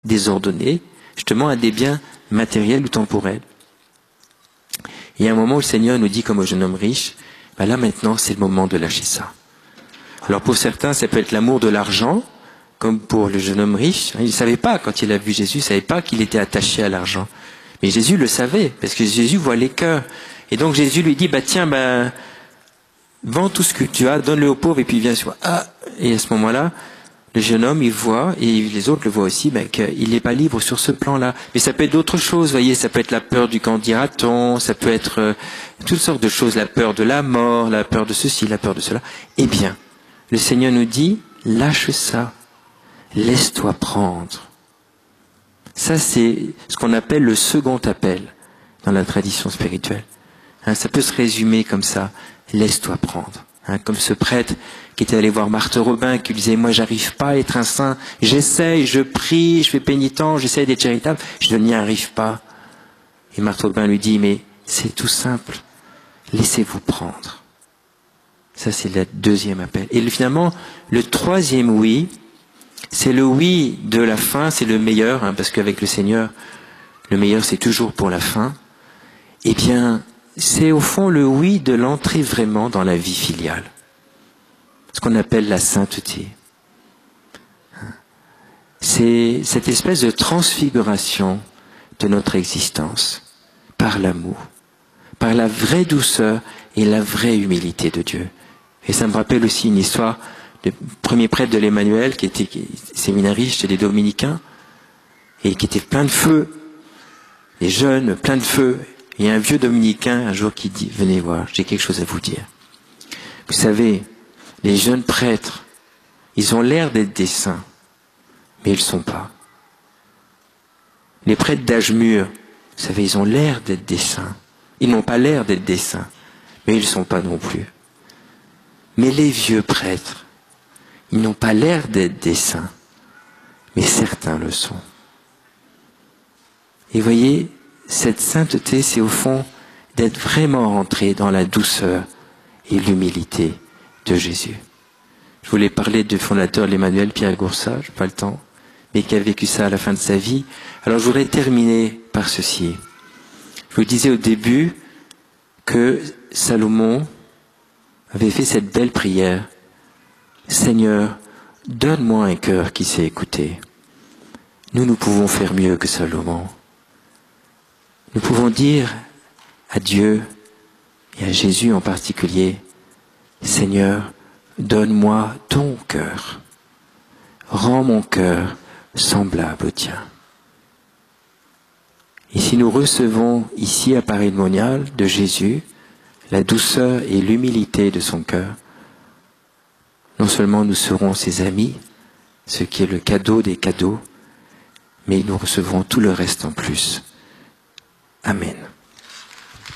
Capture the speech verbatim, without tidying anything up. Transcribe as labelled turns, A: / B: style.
A: désordonnée, justement à des biens matériels ou temporels. Il y a un moment où le Seigneur nous dit, comme au jeune homme riche, ben là maintenant c'est le moment de lâcher ça. Alors pour certains, ça peut être l'amour de l'argent, comme pour le jeune homme riche. Il ne savait pas, quand il a vu Jésus, il ne savait pas qu'il était attaché à l'argent. Mais Jésus le savait, parce que Jésus voit les cœurs. Et donc Jésus lui dit, bah tiens, bah, vends tout ce que tu as, donne-le aux pauvres, et puis viens sur. Ah, et à ce moment-là, le jeune homme, il voit, et les autres le voient aussi, ben, qu'il n'est pas libre sur ce plan-là. Mais ça peut être d'autres choses, vous voyez, ça peut être la peur du qu'en dira-t-on, ça peut être euh, toutes sortes de choses, la peur de la mort, la peur de ceci, la peur de cela. Eh bien, le Seigneur nous dit, lâche ça, laisse-toi prendre. Ça, c'est ce qu'on appelle le second appel dans la tradition spirituelle. Hein, ça peut se résumer comme ça, laisse-toi prendre. Hein, comme ce prêtre qui était allé voir Marthe Robin, qui lui disait, moi j'arrive pas à être un saint, j'essaye, je prie, je fais pénitent, j'essaye d'être charitable, je n'y arrive pas. Et Marthe Robin lui dit, mais c'est tout simple, laissez-vous prendre. Ça c'est le deuxième appel. Et finalement, le troisième oui, c'est le oui de la fin, c'est le meilleur, hein, parce qu'avec le Seigneur, le meilleur c'est toujours pour la fin. Eh bien, c'est au fond le oui de l'entrée vraiment dans la vie filiale. Ce qu'on appelle la sainteté. C'est cette espèce de transfiguration de notre existence par l'amour, par la vraie douceur et la vraie humilité de Dieu. Et ça me rappelle aussi une histoire du premier prêtre de l'Emmanuel qui était séminariste chez les Dominicains et qui était plein de feu, les jeunes plein de feu. Il y a un vieux dominicain un jour qui dit, venez voir, j'ai quelque chose à vous dire. Vous savez, les jeunes prêtres, ils ont l'air d'être des saints, mais ils ne sont pas. Les prêtres d'âge mûr, vous savez, ils ont l'air d'être des saints. Ils n'ont pas l'air d'être des saints, mais ils ne sont pas non plus. Mais les vieux prêtres, ils n'ont pas l'air d'être des saints, mais certains le sont. Et voyez, cette sainteté, c'est au fond d'être vraiment rentré dans la douceur et l'humilité de Jésus. Je voulais parler du fondateur de l'Emmanuel, Pierre Goursat, je n'ai pas le temps, mais qui a vécu ça à la fin de sa vie. Alors je voudrais terminer par ceci. Je vous disais au début que Salomon avait fait cette belle prière. Seigneur, donne-moi un cœur qui sait écouter. Nous, nous pouvons faire mieux que Salomon. Nous pouvons dire à Dieu et à Jésus en particulier, Seigneur, donne-moi ton cœur. Rends mon cœur semblable au tien. Et si nous recevons ici à Paris Monial de Jésus la douceur et l'humilité de son cœur, non seulement nous serons ses amis, ce qui est le cadeau des cadeaux, mais nous recevrons tout le reste en plus. Amen.